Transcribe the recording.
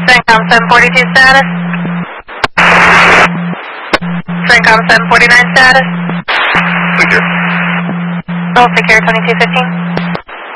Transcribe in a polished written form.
CENTCOM 742 status. CENTCOM 749 status. Secure. Roll secure 2215.